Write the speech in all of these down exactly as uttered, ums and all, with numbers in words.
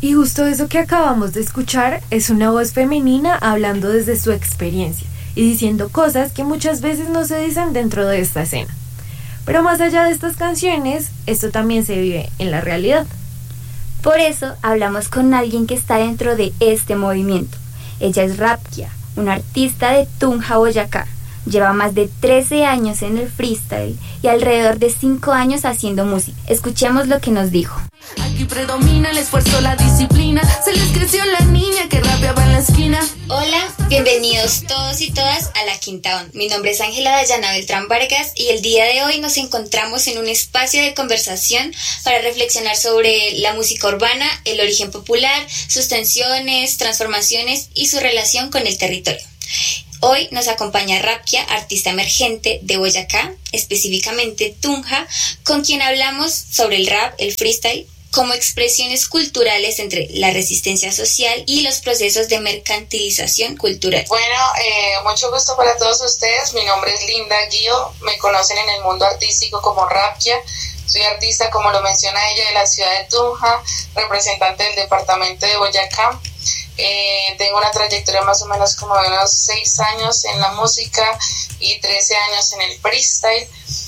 Y justo eso que acabamos de escuchar es una voz femenina hablando desde su experiencia y diciendo cosas que muchas veces no se dicen dentro de esta escena. Pero más allá de estas canciones, esto también se vive en la realidad. Por eso hablamos con alguien que está dentro de este movimiento. Ella es Rapkia, una artista de Tunja, Boyacá. Lleva más de trece años en el freestyle y alrededor de cinco años haciendo música. Escuchemos lo que nos dijo. Aquí predomina el esfuerzo, la disciplina. Se les creció la niña que rapeaba en la esquina. Hola, bienvenidos todos y todas a La Quinta On. Mi nombre es Ángela Dayana Beltrán Vargas y el día de hoy nos encontramos en un espacio de conversación para reflexionar sobre la música urbana, el origen popular, sus tensiones, transformaciones y su relación con el territorio. Hoy nos acompaña Rapkia, artista emergente de Boyacá, específicamente Tunja, con quien hablamos sobre el rap, el freestyle, como expresiones culturales entre la resistencia social y los procesos de mercantilización cultural. Bueno, eh, mucho gusto para todos ustedes. Mi nombre es Linda Guío, me conocen en el mundo artístico como Rapkia. Soy artista, como lo menciona ella, de la ciudad de Tunja, representante del departamento de Boyacá. Eh, tengo una trayectoria más o menos como de unos seis años en la música y trece años en el freestyle.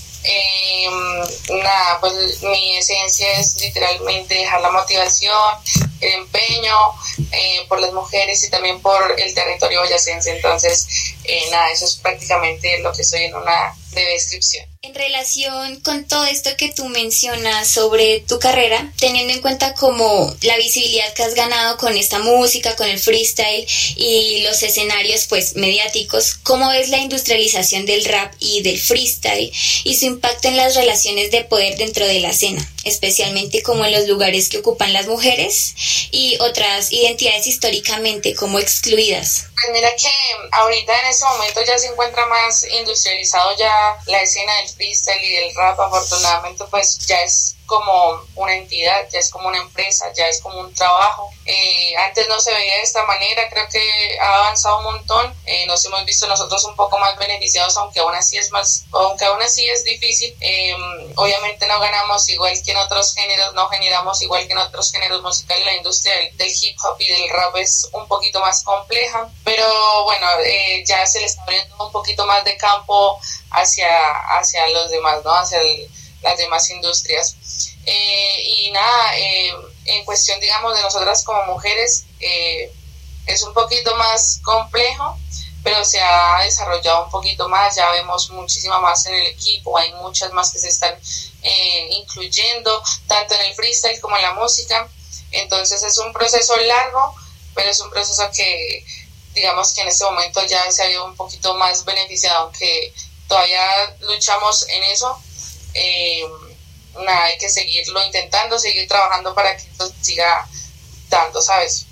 Eh, nada, pues mi esencia es literalmente dejar la motivación, el empeño eh, por las mujeres y también por el territorio boyacense. Entonces, eh, nada, eso es prácticamente lo que soy en una breve descripción. En relación con todo esto que tú mencionas sobre tu carrera, teniendo en cuenta como la visibilidad que has ganado con esta música, con el freestyle y los escenarios pues mediáticos, ¿cómo ves la industrialización del rap y del freestyle y su impacto en las relaciones de poder dentro de la escena, especialmente como en los lugares que ocupan las mujeres y otras identidades históricamente como excluidas? Pues mira que ahorita en este momento ya se encuentra más industrializado ya la escena del freestyle y del rap. Afortunadamente pues ya es como una entidad, ya es como una empresa, ya es como un trabajo. Eh, antes no se veía de esta manera, creo que ha avanzado un montón, eh, nos hemos visto nosotros un poco más beneficiados, aunque aún así es más, aunque aún así es difícil. Eh, obviamente no ganamos igual que en otros géneros, no generamos igual que en otros géneros musicales. La industria del, del hip hop y del rap es un poquito más compleja, pero bueno, eh, ya se le está abriendo un poquito más de campo hacia, hacia los demás, ¿no? Hacia el, las demás industrias. Eh, y nada, eh, en cuestión, digamos, de nosotras como mujeres, eh, es un poquito más complejo, pero se ha desarrollado un poquito más, ya vemos muchísima más en el equipo, hay muchas más que se están eh, incluyendo, tanto en el freestyle como en la música. Entonces es un proceso largo, pero es un proceso que, digamos que en este momento ya se ha ido un poquito más beneficiado, aunque todavía luchamos en eso. Eh, nada, hay que seguirlo intentando, seguir trabajando para que esto siga dando, ¿sabes?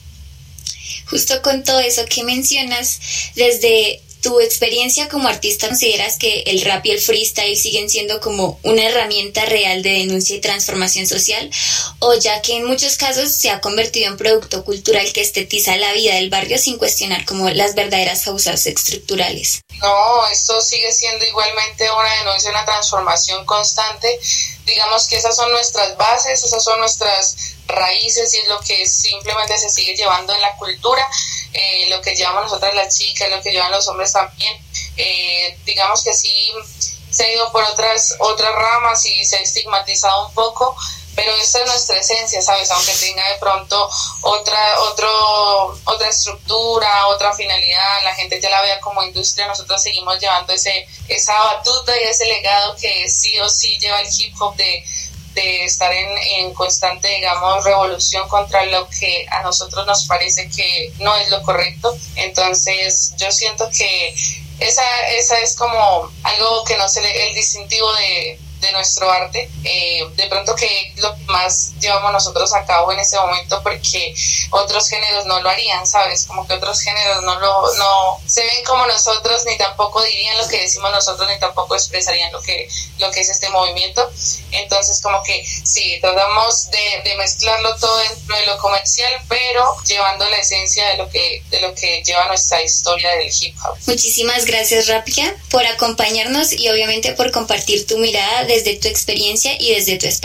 Justo con todo eso que mencionas, desde tu experiencia como artista, ¿consideras que el rap y el freestyle siguen siendo como una herramienta real de denuncia y transformación social? O ya que en muchos casos se ha convertido en producto cultural que estetiza la vida del barrio sin cuestionar como las verdaderas causas estructurales. No, esto sigue siendo igualmente una denuncia, una transformación constante. Digamos que esas son nuestras bases, esas son nuestras raíces y es lo que simplemente se sigue llevando en la cultura, eh, lo que llevamos nosotras las chicas, lo que llevan los hombres también. Eh, digamos que sí se ha ido por otras, otras ramas y se ha estigmatizado un poco, pero esta es nuestra esencia, ¿sabes? Aunque tenga de pronto otra, otro, otra estructura, otra finalidad, la gente ya la vea como industria, nosotros seguimos llevando ese, esa batuta y ese legado que sí o sí lleva el hip hop de, de estar en, en constante, digamos, revolución contra lo que a nosotros nos parece que no es lo correcto. Entonces yo siento que esa, esa es como algo que no se le, el distintivo de de nuestro arte, eh, de pronto que lo que más llevamos nosotros a cabo en ese momento, porque otros géneros no lo harían, ¿sabes? Como que otros géneros no lo no se ven como nosotros, ni tampoco dirían lo que decimos nosotros, ni tampoco expresarían lo que lo que es este movimiento. Entonces como que sí, tratamos de, de mezclarlo todo dentro de lo comercial, pero llevando la esencia de lo que de lo que lleva nuestra historia del hip hop. Muchísimas gracias, Rapkia, por acompañarnos y obviamente por compartir tu mirada desde tu experiencia y desde tu espacio.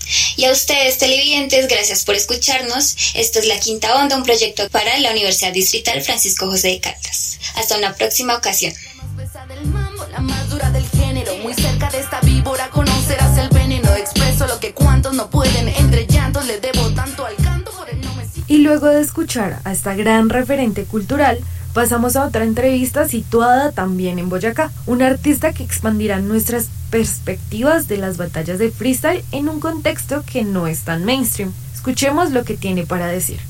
Y a ustedes, televidentes, gracias por escucharnos. Esto es La Quinta Onda, un proyecto para la Universidad Distrital Francisco José de Caldas. Hasta una próxima ocasión. La más dura del género, muy cerca de esta víbora conocerás el veneno. Expreso lo que cuantos no pueden, entre llantos le debo tanto al canto por el no me... Y luego de escuchar a esta gran referente cultural, pasamos a otra entrevista situada también en Boyacá, una artista que expandirá nuestras perspectivas de las batallas de freestyle en un contexto que no es tan mainstream. Escuchemos lo que tiene para decir.